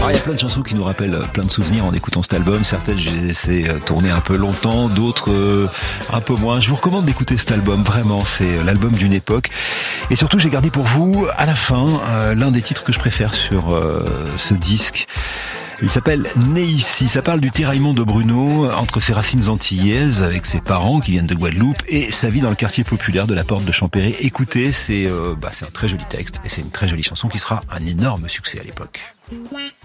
Alors, il y a plein de chansons qui nous rappellent plein de souvenirs en écoutant cet album. Certaines, je les ai laissées tourner un peu longtemps, d'autres un peu moins. Je vous recommande d'écouter cet album, vraiment, c'est l'album d'une époque. Et surtout, j'ai gardé pour vous, à la fin, l'un des titres que je préfère sur ce disque. Il s'appelle Né ici. Ça parle du tiraillement de Bruno entre ses racines antillaises avec ses parents qui viennent de Guadeloupe et sa vie dans le quartier populaire de la Porte de Champéry. Écoutez, c'est un très joli texte et c'est une très jolie chanson qui sera un énorme succès à l'époque.